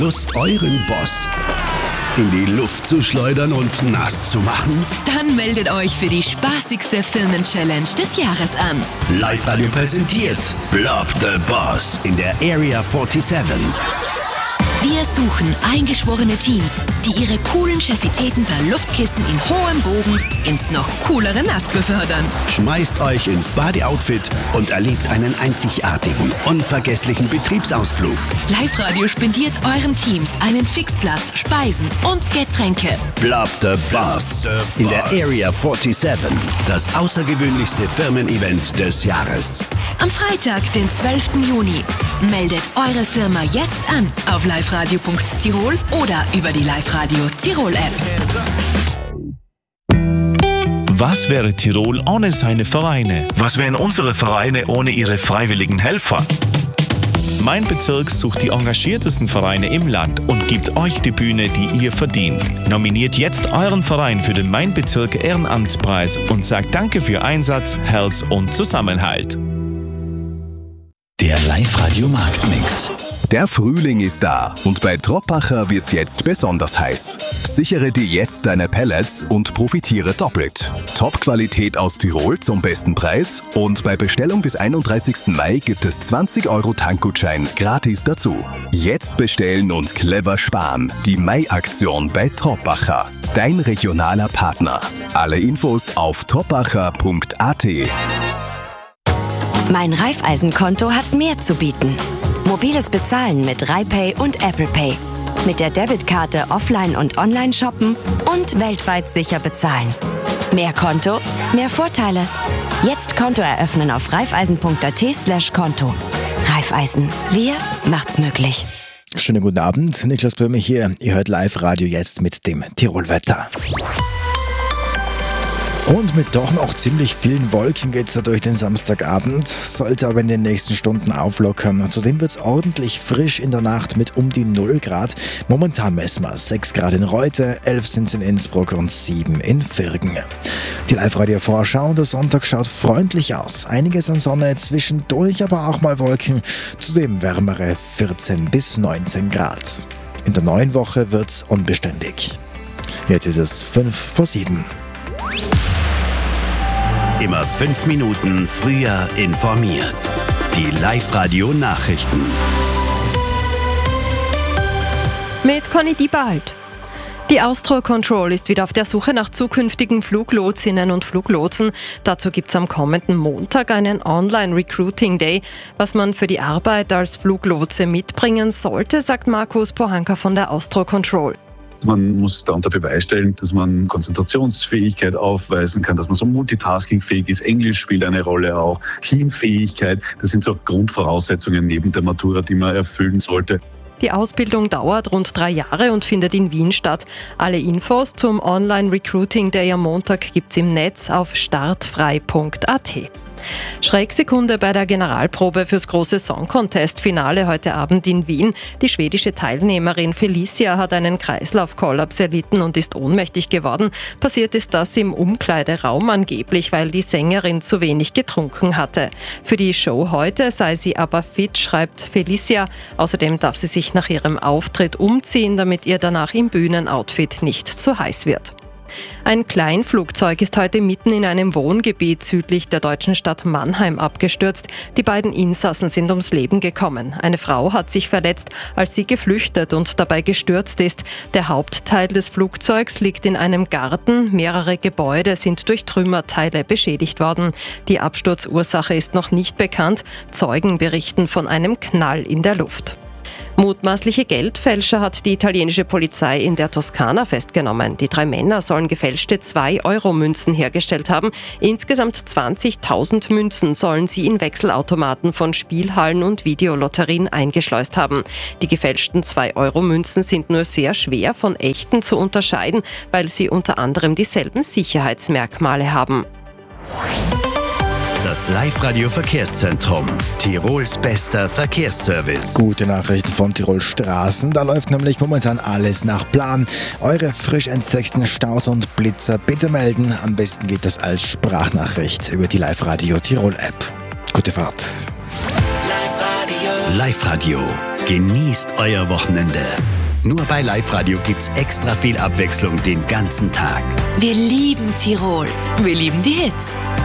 Lust, euren Boss in die Luft zu schleudern und nass zu machen? Dann meldet euch für die spaßigste Firmen-Challenge des Jahres an. Live-Radio präsentiert Blob the Boss in der Area 47. Wir suchen eingeschworene Teams, die ihre coolen Chefitäten per Luftkissen in hohem Bogen ins noch coolere Nass befördern. Schmeißt euch ins Body-Outfit und erlebt einen einzigartigen, unvergesslichen Betriebsausflug. Live-Radio spendiert euren Teams einen Fixplatz, Speisen und Getränke. Blob the Boss in der Area 47. Das außergewöhnlichste Firmen-Event des Jahres. Am Freitag, den 12. Juni. Meldet eure Firma jetzt an auf liveradio.tirol oder über die Live-Radio Tirol-App. Was wäre Tirol ohne seine Vereine? Was wären unsere Vereine ohne ihre freiwilligen Helfer? Mein Bezirk sucht die engagiertesten Vereine im Land und gibt euch die Bühne, die ihr verdient. Nominiert jetzt euren Verein für den Mein Bezirk Ehrenamtspreis und sagt Danke für Einsatz, Herz und Zusammenhalt. Der Live-Radio Marktmix. Der Frühling ist da und bei Troppacher wird's jetzt besonders heiß. Sichere dir jetzt deine Pellets und profitiere doppelt. Top-Qualität aus Tirol zum besten Preis und bei Bestellung bis 31. Mai gibt es 20 € Tankgutschein gratis dazu. Jetzt bestellen und clever sparen. Die Mai-Aktion bei Troppacher. Dein regionaler Partner. Alle Infos auf troppacher.at. Mein Raiffeisen-Konto hat mehr zu bieten. Mobiles Bezahlen mit RaiPay und Apple Pay. Mit der Debitkarte offline und online shoppen und weltweit sicher bezahlen. Mehr Konto, mehr Vorteile. Jetzt Konto eröffnen auf raiffeisen.at/Konto. Raiffeisen, wir macht's möglich. Schönen guten Abend, Niklas Böhme hier. Ihr hört Live-Radio jetzt mit dem Tirolwetter. Und mit doch noch ziemlich vielen Wolken geht's da durch den Samstagabend, sollte aber in den nächsten Stunden auflockern. Zudem wird's ordentlich frisch in der Nacht mit um die 0 Grad. Momentan messen wir 6 Grad in Reute, 11 sind's in Innsbruck und 7 in Virgen. Die Live-Radio-Vorschau, der Sonntag schaut freundlich aus. Einiges an Sonne, zwischendurch aber auch mal Wolken. Zudem wärmere 14 bis 19 Grad. In der neuen Woche wird's unbeständig. Jetzt ist es 5:07. Immer 5 Minuten früher informiert. Die Live-Radio-Nachrichten. Mit Conny Diebald. Die Austro Control ist wieder auf der Suche nach zukünftigen Fluglotsinnen und Fluglotsen. Dazu gibt es am kommenden Montag einen Online-Recruiting-Day. Was man für die Arbeit als Fluglotse mitbringen sollte, sagt Markus Pohanka von der Austro Control. Man muss da unter Beweis stellen, dass man Konzentrationsfähigkeit aufweisen kann, dass man so multitaskingfähig ist. Englisch spielt eine Rolle auch. Teamfähigkeit, das sind so Grundvoraussetzungen neben der Matura, die man erfüllen sollte. Die Ausbildung dauert rund 3 Jahre und findet in Wien statt. Alle Infos zum Online-Recruiting Day am Montag gibt's im Netz auf startfrei.at. Schrecksekunde bei der Generalprobe fürs große Song-Contest-Finale heute Abend in Wien. Die schwedische Teilnehmerin Felicia hat einen Kreislaufkollaps erlitten und ist ohnmächtig geworden. Passiert ist das im Umkleideraum angeblich, weil die Sängerin zu wenig getrunken hatte. Für die Show heute sei sie aber fit, schreibt Felicia. Außerdem darf sie sich nach ihrem Auftritt umziehen, damit ihr danach im Bühnenoutfit nicht zu heiß wird. Ein Kleinflugzeug ist heute mitten in einem Wohngebiet südlich der deutschen Stadt Mannheim abgestürzt. Die beiden Insassen sind ums Leben gekommen. Eine Frau hat sich verletzt, als sie geflüchtet und dabei gestürzt ist. Der Hauptteil des Flugzeugs liegt in einem Garten. Mehrere Gebäude sind durch Trümmerteile beschädigt worden. Die Absturzursache ist noch nicht bekannt. Zeugen berichten von einem Knall in der Luft. Mutmaßliche Geldfälscher hat die italienische Polizei in der Toskana festgenommen. Die 3 Männer sollen gefälschte 2-Euro-Münzen hergestellt haben. Insgesamt 20.000 Münzen sollen sie in Wechselautomaten von Spielhallen und Videolotterien eingeschleust haben. Die gefälschten 2-Euro-Münzen sind nur sehr schwer von echten zu unterscheiden, weil sie unter anderem dieselben Sicherheitsmerkmale haben. Das Live-Radio-Verkehrszentrum. Tirols bester Verkehrsservice. Gute Nachrichten von Tirol Straßen. Da läuft nämlich momentan alles nach Plan. Eure frisch entdeckten Staus und Blitzer bitte melden. Am besten geht das als Sprachnachricht über die Live-Radio Tirol-App. Gute Fahrt. Live-Radio Genießt euer Wochenende. Nur bei Live-Radio gibt's extra viel Abwechslung den ganzen Tag. Wir lieben Tirol. Wir lieben die Hits.